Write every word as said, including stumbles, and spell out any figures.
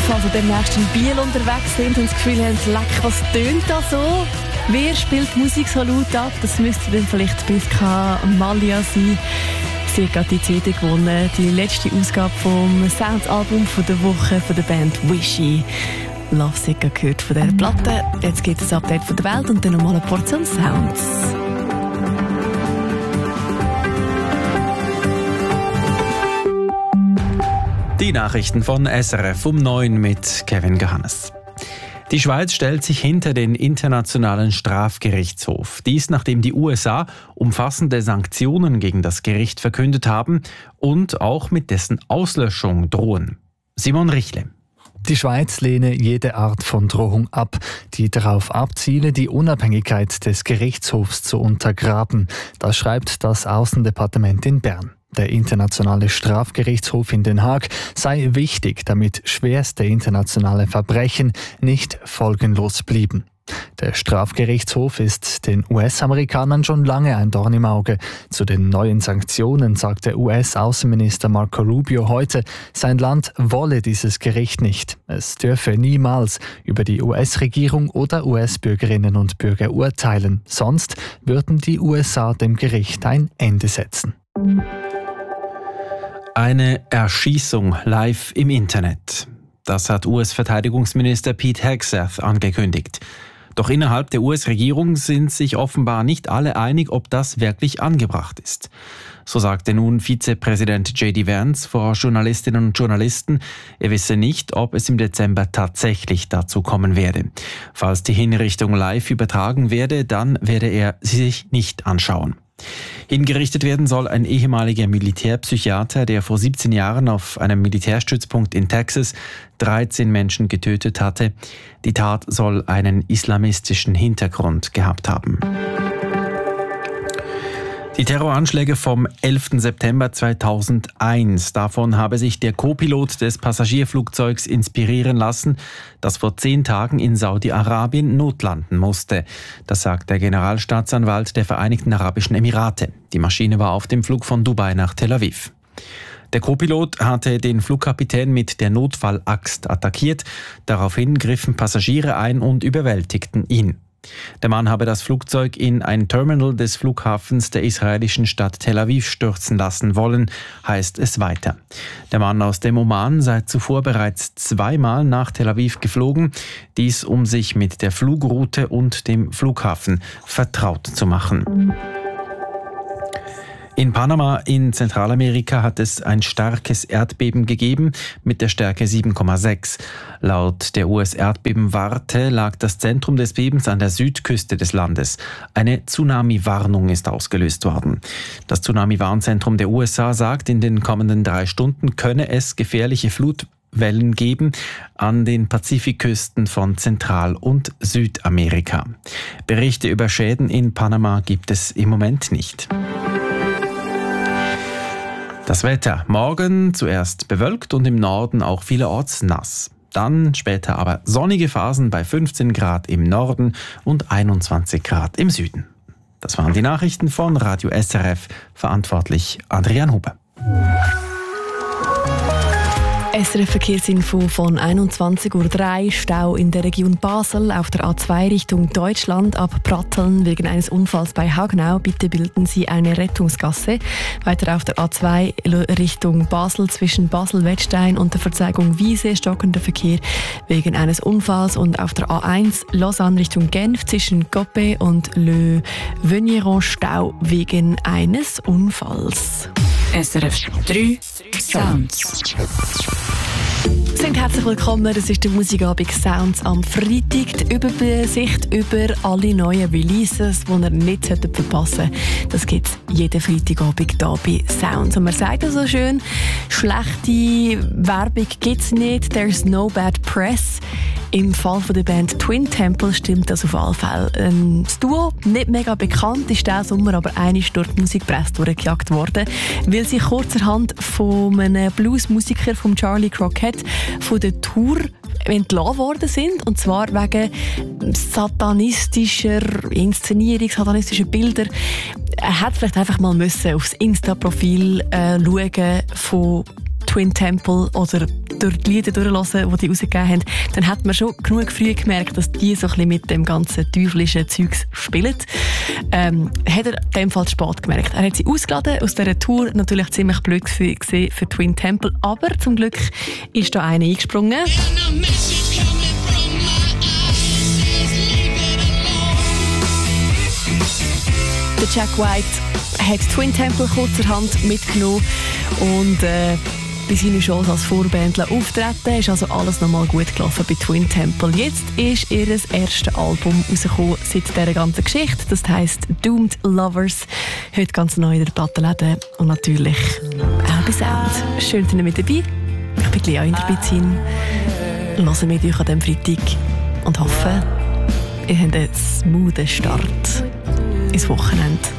also demnächst in Biel unterwegs sind und das Gefühl haben, leck, was tönt da so? Wer spielt Musik so laut ab? Das müsste dann vielleicht Biska Malia sein. Sie hat gerade die C D gewonnen, die letzte Ausgabe vom Sounds-Album der Woche von der Band Wishy. Love Sick gehört von dieser Platte. Jetzt gibt es ein Update von der Welt und dann nochmal eine Portion Sounds. Die Nachrichten von S R F um neun mit Kevin Gehannes. Die Schweiz stellt sich hinter den Internationalen Strafgerichtshof. Dies, nachdem die U S A umfassende Sanktionen gegen das Gericht verkündet haben und auch mit dessen Auslöschung drohen. Simon Richle. Die Schweiz lehne jede Art von Drohung ab, die darauf abziele, die Unabhängigkeit des Gerichtshofs zu untergraben. Das schreibt das Aussendepartement in Bern. Der Internationale Strafgerichtshof in Den Haag sei wichtig, damit schwerste internationale Verbrechen nicht folgenlos blieben. Der Strafgerichtshof ist den U S-Amerikanern schon lange ein Dorn im Auge. Zu den neuen Sanktionen sagt der U S-Außenminister Marco Rubio heute, sein Land wolle dieses Gericht nicht. Es dürfe niemals über die U S-Regierung oder U S-Bürgerinnen und Bürger urteilen. Sonst würden die U S A dem Gericht ein Ende setzen. Eine Erschießung live im Internet. Das hat U S-Verteidigungsminister Pete Hegseth angekündigt. Doch innerhalb der U S-Regierung sind sich offenbar nicht alle einig, ob das wirklich angebracht ist. So sagte nun Vizepräsident J D Vance vor Journalistinnen und Journalisten, er wisse nicht, ob es im Dezember tatsächlich dazu kommen werde. Falls die Hinrichtung live übertragen werde, dann werde er sie sich nicht anschauen. Hingerichtet werden soll ein ehemaliger Militärpsychiater, der vor siebzehn Jahren auf einem Militärstützpunkt in Texas dreizehn Menschen getötet hatte. Die Tat soll einen islamistischen Hintergrund gehabt haben. Die Terroranschläge vom elften September zweitausendeins, davon habe sich der Co-Pilot des Passagierflugzeugs inspirieren lassen, das vor zehn Tagen in Saudi-Arabien notlanden musste. Das sagt der Generalstaatsanwalt der Vereinigten Arabischen Emirate. Die Maschine war auf dem Flug von Dubai nach Tel Aviv. Der Co-Pilot hatte den Flugkapitän mit der Notfallaxt attackiert. Daraufhin griffen Passagiere ein und überwältigten ihn. Der Mann habe das Flugzeug in ein Terminal des Flughafens der israelischen Stadt Tel Aviv stürzen lassen wollen, heißt es weiter. Der Mann aus dem Oman sei zuvor bereits zweimal nach Tel Aviv geflogen, dies um sich mit der Flugroute und dem Flughafen vertraut zu machen. In Panama in Zentralamerika hat es ein starkes Erdbeben gegeben mit der Stärke sieben Komma sechs. Laut der U S-Erdbebenwarte lag das Zentrum des Bebens an der Südküste des Landes. Eine Tsunami-Warnung ist ausgelöst worden. Das Tsunami-Warnzentrum der U S A sagt, in den kommenden drei Stunden könne es gefährliche Flutwellen geben an den Pazifikküsten von Zentral- und Südamerika. Berichte über Schäden in Panama gibt es im Moment nicht. Das Wetter. Morgen zuerst bewölkt und im Norden auch vielerorts nass. Dann später aber sonnige Phasen bei fünfzehn Grad im Norden und einundzwanzig Grad im Süden. Das waren die Nachrichten von Radio S R F, verantwortlich Adrian Huber. S R F-Verkehrsinfo von einundzwanzig Uhr drei. Stau in der Region Basel auf der A zwei Richtung Deutschland ab Pratteln wegen eines Unfalls bei Hagnau. Bitte bilden Sie eine Rettungsgasse. Weiter auf der A zwei Richtung Basel zwischen Basel-Wettstein und der Verzweigung Wiese stockender Verkehr wegen eines Unfalls. Und auf der A eins Lausanne Richtung Genf zwischen Coppe und Le Vigneron Stau wegen eines Unfalls. S R F drei Sounds. Sind herzlich willkommen, das ist der Musikabend Sounds am Freitag. Die Übersicht über alle neuen Releases, die ihr nicht verpassen solltet. Das gibt es jeden Freitagabend hier bei Sounds. Und man sagt ja so schön, schlechte Werbung gibt es nicht, there's no bad press. Im Fall von der Band Twin Temple stimmt das auf alle Fälle. Ähm, das Duo, nicht mega bekannt, ist diesen Sommer aber einmal durch die Musikpresse durchgejagt worden, weil sie kurzerhand von einem Bluesmusiker, von Charlie Crockett, von der Tour entlassen worden sind. Und zwar wegen satanistischer Inszenierung, satanistischer Bilder. Er hat vielleicht einfach mal müssen aufs Insta-Profil äh, schauen von Twin Temple oder durch die Lieder durchhören, die die rausgegeben haben, dann hat man schon genug früh gemerkt, dass die so ein bisschen mit dem ganzen teuflischen Zeugs spielen. Ähm, hat er in dem Fall spät gemerkt. Er hat sie ausgeladen aus dieser Tour, natürlich ziemlich blöd gesehen für Twin Temple, aber zum Glück ist da einer eingesprungen. Der Jack White hat Twin Temple kurzerhand mitgenommen und äh, bei seiner Chance als Vorbändler auftreten ist also alles nochmal gut gelaufen bei Twin Temple. Jetzt ist ihr erstes Album rausgekommen seit dieser ganzen Geschichte. Das heisst Doomed Lovers. Heute ganz neu in der Plattenläden und natürlich auch bei Sound. Schön, dass ihr mit dabei. Ich bin Lea in der Bizin. Hören wir euch an diesem Freitag und hoffe, ihr habt einen smoothen Start ins Wochenende.